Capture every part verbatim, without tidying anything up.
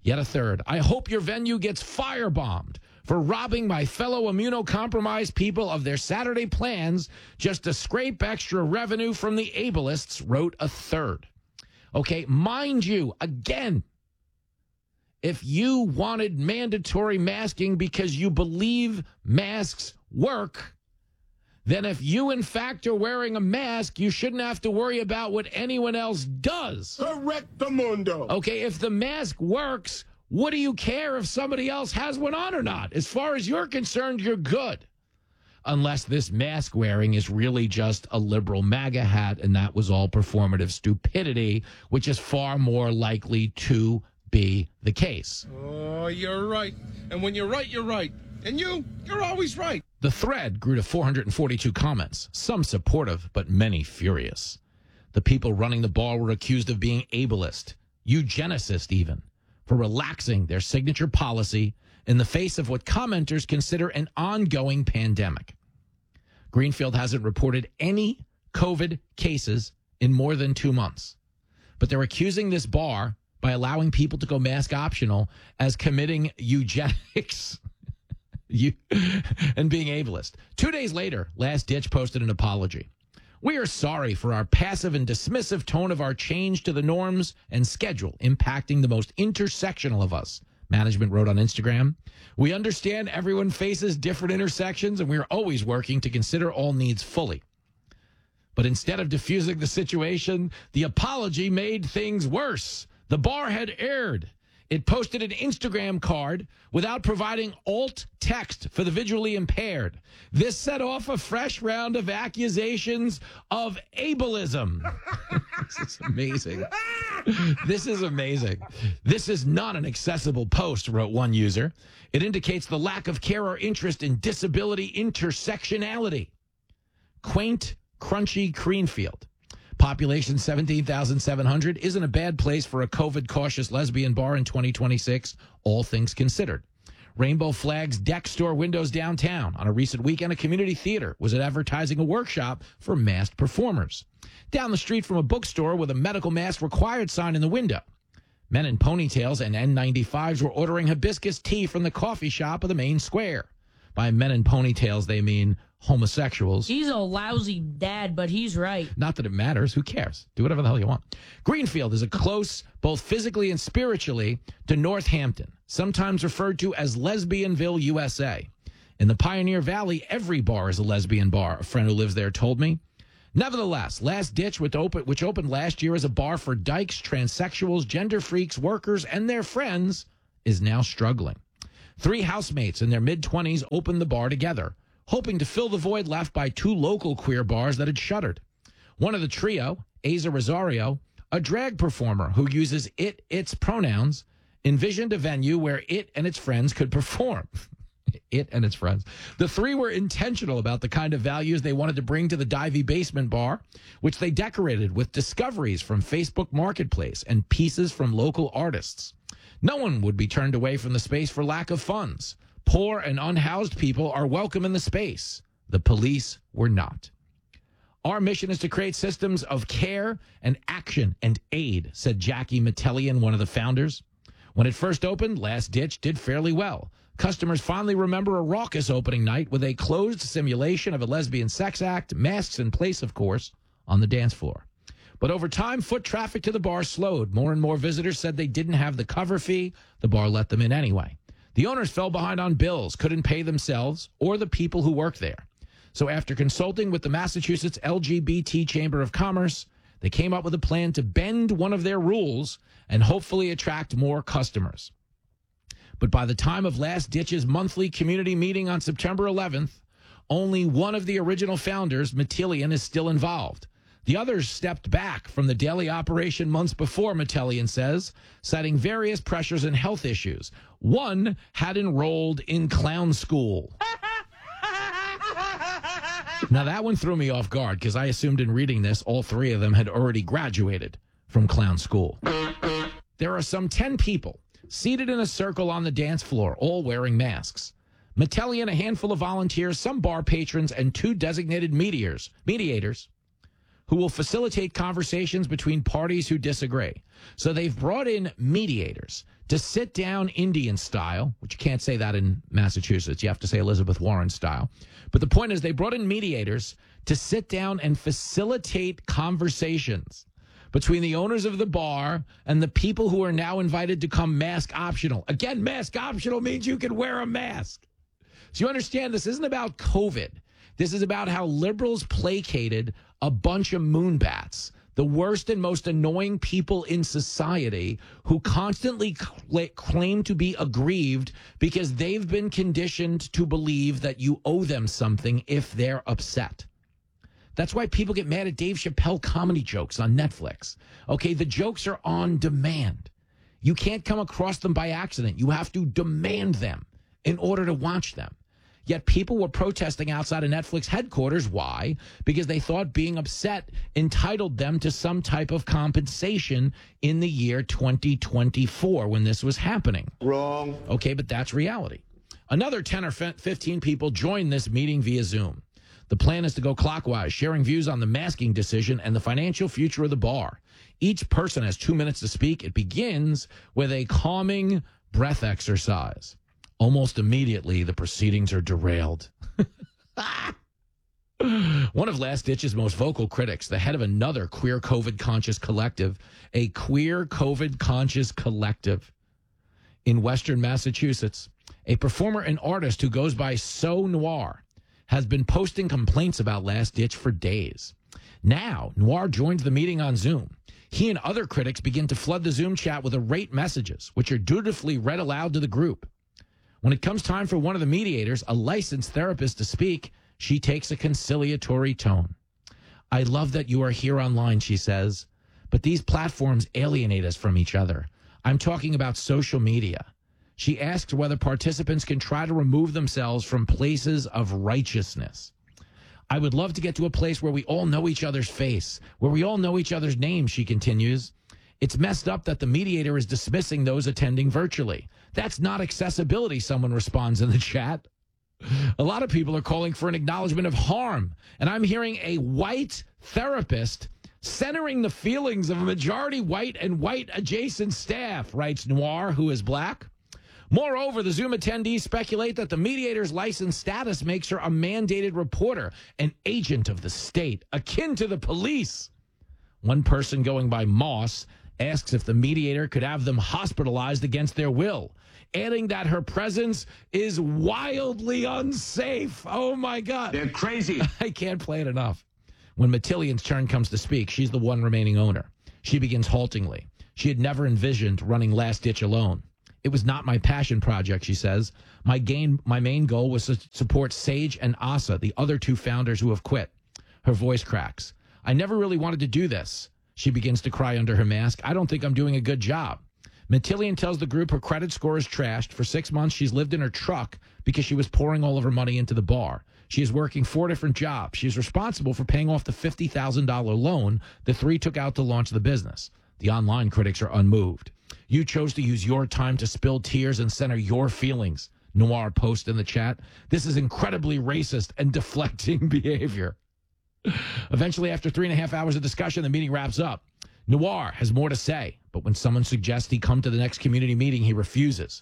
Yet a third. I hope your venue gets firebombed for robbing my fellow immunocompromised people of their Saturday plans just to scrape extra revenue from the ableists, wrote a third. Okay, mind you, again, if you wanted mandatory masking because you believe masks work, then if you, in fact, are wearing a mask, you shouldn't have to worry about what anyone else does. Correctamundo. Okay, if the mask works, what do you care if somebody else has one on or not? As far as you're concerned, you're good. Unless this mask wearing is really just a liberal MAGA hat, and that was all performative stupidity, which is far more likely to be the case. Oh, you're right. And when you're right, you're right. And you, you're always right. The thread grew to four hundred forty-two comments, some supportive, but many furious. The people running the bar were accused of being ableist, eugenicist even, for relaxing their signature policy in the face of what commenters consider an ongoing pandemic. Greenfield hasn't reported any COVID cases in more than two months, but they're accusing this bar, by allowing people to go mask optional, as committing eugenics you, and being ableist. Two days later, Last Ditch posted an apology. We are sorry for our passive and dismissive tone of our change to the norms and schedule impacting the most intersectional of us, management wrote on Instagram. We understand everyone faces different intersections, and we are always working to consider all needs fully. But instead of diffusing the situation, the apology made things worse. The bar had erred. It posted an Instagram card without providing alt text for the visually impaired. This set off a fresh round of accusations of ableism. This is amazing. This is amazing. This is not an accessible post, wrote one user. It indicates the lack of care or interest in disability intersectionality. Quaint, crunchy Greenfield. Population seventeen thousand seven hundred isn't a bad place for a COVID-cautious lesbian bar in twenty twenty-six, all things considered. Rainbow Flags deck store windows downtown. On a recent weekend, a community theater was advertising a workshop for masked performers. Down the street from a bookstore with a medical mask required sign in the window. Men in ponytails and N ninety-fives were ordering hibiscus tea from the coffee shop of the main square. By men in ponytails, they mean homosexuals. He's a lousy dad, but he's right. Not that it matters. Who cares? Do whatever the hell you want. Greenfield is a close, both physically and spiritually, to Northampton, sometimes referred to as Lesbianville, U S A. In the Pioneer Valley, every bar is a lesbian bar, a friend who lives there told me. Nevertheless, Last Ditch, which opened, which opened last year as a bar for dykes, transsexuals, gender freaks, workers, and their friends, is now struggling. Three housemates in their mid-twenties opened the bar together, hoping to fill the void left by two local queer bars that had shuttered. One of the trio, Aza Rosario, a drag performer who uses it, its pronouns, envisioned a venue where it and its friends could perform. It and its friends. The three were intentional about the kind of values they wanted to bring to the Divey Basement Bar, which they decorated with discoveries from Facebook Marketplace and pieces from local artists. No one would be turned away from the space for lack of funds. Poor and unhoused people are welcome in the space. The police were not. Our mission is to create systems of care and action and aid, said Jackie Metellian, one of the founders. When it first opened, Last Ditch did fairly well. Customers finally remember a raucous opening night with a closed simulation of a lesbian sex act, masks in place, of course, on the dance floor. But over time, foot traffic to the bar slowed. More and more visitors said they didn't have the cover fee. The bar let them in anyway. The owners fell behind on bills, couldn't pay themselves or the people who worked there. So after consulting with the Massachusetts L G B T Chamber of Commerce, they came up with a plan to bend one of their rules and hopefully attract more customers. But by the time of Last Ditch's monthly community meeting on September eleventh, only one of the original founders, Metellian, is still involved. The others stepped back from the daily operation months before, Metellian says, citing various pressures and health issues. One had enrolled in clown school. Now, that one threw me off guard because I assumed in reading this, all three of them had already graduated from clown school. There are some ten people seated in a circle on the dance floor, all wearing masks. Metellian, a handful of volunteers, some bar patrons, and two designated mediators, mediators who will facilitate conversations between parties who disagree. So they've brought in mediators to sit down Indian style, which you can't say that in Massachusetts. You have to say Elizabeth Warren style. But the point is they brought in mediators to sit down and facilitate conversations between the owners of the bar and the people who are now invited to come mask optional. Again, mask optional means you can wear a mask. So you understand this isn't about COVID. This is about how liberals placated a bunch of moonbats, the worst and most annoying people in society who constantly cl- claim to be aggrieved because they've been conditioned to believe that you owe them something if they're upset. That's why people get mad at Dave Chappelle comedy jokes on Netflix. Okay, the jokes are on demand. You can't come across them by accident. You have to demand them in order to watch them. Yet people were protesting outside of Netflix headquarters. Why? Because they thought being upset entitled them to some type of compensation in the year twenty twenty-four when this was happening. Wrong. Okay, but that's reality. Another ten or fifteen people joined this meeting via Zoom. The plan is to go clockwise, sharing views on the masking decision and the financial future of the bar. Each person has two minutes to speak. It begins with a calming breath exercise. Almost immediately, the proceedings are derailed. One of Last Ditch's most vocal critics, the head of another queer COVID-conscious collective, a queer COVID-conscious collective in Western Massachusetts, a performer and artist who goes by So Noir, has been posting complaints about Last Ditch for days. Now, Noir joins the meeting on Zoom. He and other critics begin to flood the Zoom chat with irate messages, which are dutifully read aloud to the group. When it comes time for one of the mediators, a licensed therapist, to speak, she takes a conciliatory tone. I love that you are here online, she says, but these platforms alienate us from each other. I'm talking about social media. She asks whether participants can try to remove themselves from places of righteousness. I would love to get to a place where we all know each other's face, where we all know each other's names, she continues. It's messed up that the mediator is dismissing those attending virtually. That's not accessibility, someone responds in the chat. A lot of people are calling for an acknowledgement of harm, and I'm hearing a white therapist centering the feelings of a majority white and white adjacent staff, writes Noir, who is black. Moreover, the Zoom attendees speculate that the mediator's license status makes her a mandated reporter, an agent of the state, akin to the police. One person going by Moss asks if the mediator could have them hospitalized against their will, adding that her presence is wildly unsafe. Oh, my God. They're crazy. I can't play it enough. When Matillian's turn comes to speak, she's the one remaining owner. She begins haltingly. She had never envisioned running Last Ditch alone. It was not my passion project, she says. My, gain, my main goal was to support Sage and Asa, the other two founders who have quit. Her voice cracks. I never really wanted to do this. She begins to cry under her mask. I don't think I'm doing a good job. Matillian tells the group her credit score is trashed. For six months, she's lived in her truck because she was pouring all of her money into the bar. She is working four different jobs. She is responsible for paying off the fifty thousand dollars loan the three took out to launch the business. The online critics are unmoved. You chose to use your time to spill tears and center your feelings, Noir posts in the chat. This is incredibly racist and deflecting behavior. Eventually, after three and a half hours of discussion, the meeting wraps up. Noir has more to say, but when someone suggests he come to the next community meeting, he refuses.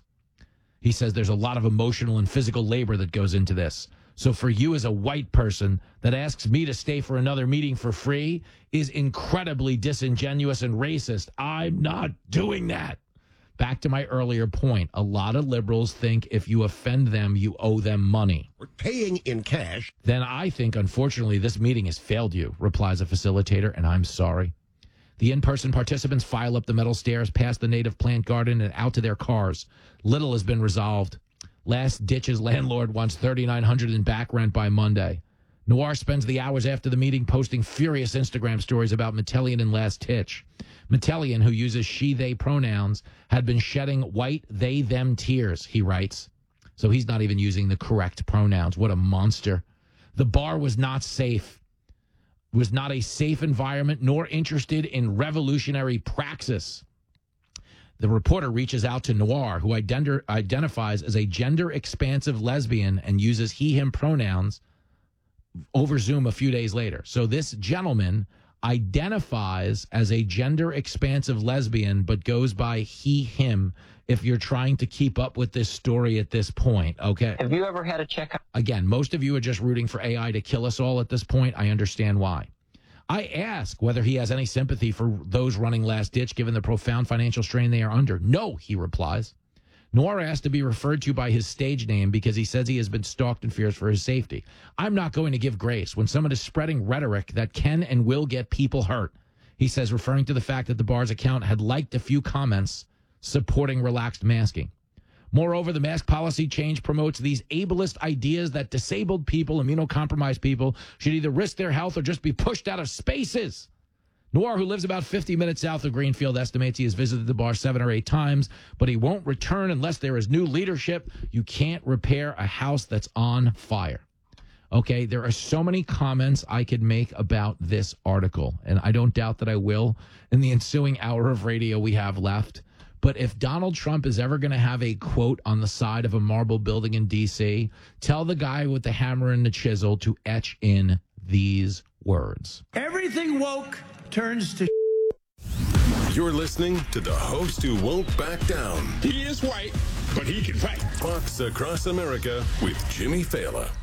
He says there's a lot of emotional and physical labor that goes into this. So for you as a white person that asks me to stay for another meeting for free is incredibly disingenuous and racist. I'm not doing that. Back to my earlier point, a lot of liberals think if you offend them, you owe them money. We're paying in cash. Then I think, unfortunately, this meeting has failed you, replies a facilitator, and I'm sorry. The in-person participants file up the metal stairs past the native plant garden and out to their cars. Little has been resolved. Last Ditch's landlord wants thirty-nine hundred dollars in back rent by Monday. Noir spends the hours after the meeting posting furious Instagram stories about Matillian and Last Ditch. Matillian, who uses she, they pronouns, had been shedding white they, them tears, he writes. So he's not even using the correct pronouns. What a monster. The bar was not safe. It was not a safe environment, nor interested in revolutionary praxis. The reporter reaches out to Noir, who ident- identifies as a gender-expansive lesbian and uses he, him pronouns over Zoom a few days later. So this gentleman identifies as a gender expansive lesbian, but goes by he, him, if you're trying to keep up with this story at this point, okay? Have you ever had a checkup? Again, most of you are just rooting for A I to kill us all at this point. I understand why. I ask whether he has any sympathy for those running last ditch given the profound financial strain they are under. No, he replies. Noir asked to be referred to by his stage name because he says he has been stalked and fears for his safety. I'm not going to give grace when someone is spreading rhetoric that can and will get people hurt, he says, referring to the fact that the bar's account had liked a few comments supporting relaxed masking. Moreover, the mask policy change promotes these ableist ideas that disabled people, immunocompromised people, should either risk their health or just be pushed out of spaces. Noir, who lives about fifty minutes south of Greenfield, estimates he has visited the bar seven or eight times, but he won't return unless there is new leadership. You can't repair a house that's on fire. Okay, there are so many comments I could make about this article, and I don't doubt that I will in the ensuing hour of radio we have left. But if Donald Trump is ever going to have a quote on the side of a marble building in D C, tell the guy with the hammer and the chisel to etch in these words. Everything woke turns to. You're listening to the host who won't back down. He is white, but he can fight. Fox Across America with Jimmy Fallon.